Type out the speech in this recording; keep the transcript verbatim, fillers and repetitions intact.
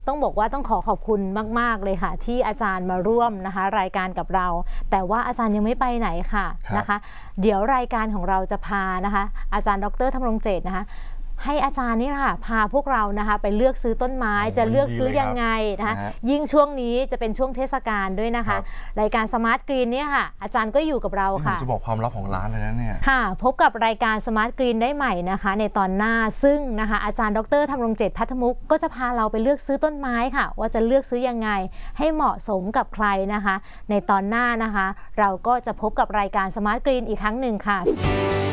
ต้องบอกว่าต้องขอขอบคุณมากๆเลยค่ะที่อาจารย์มาร่วมนะคะรายการกับเราแต่ว่าอาจารย์ยังไม่ไปไหนค่ะนะคะเดี๋ยวรายการของเราจะพานะคะอาจารย์ดร.ธำรงเจตนะคะให้อาจารย์นี่ค่ะพาพวกเรานะคะไปเลือกซื้อต้นไม้จะเลือกซื้อยังไงนะคะยิ่งช่วงนี้จะเป็นช่วงเทศกาลด้วยนะคะรายการสมาร์ทกรีนเนี่ยค่ะอาจารย์ก็อยู่กับเราค่ะจะบอกความลับของร้านเลยนะเนี่ยค่ะพบกับรายการสมาร์ทกรีนได้ใหม่นะคะในตอนหน้าซึ่งนะคะอาจารย์ดร.ธำรงเจตพัทธมุกก็จะพาเราไปเลือกซื้อต้นไม้ค่ะว่าจะเลือกซื้อยังไงให้เหมาะสมกับใครนะคะในตอนหน้านะคะเราก็จะพบกับรายการสมาร์ทกรีนอีกครั้งหนึ่งค่ะ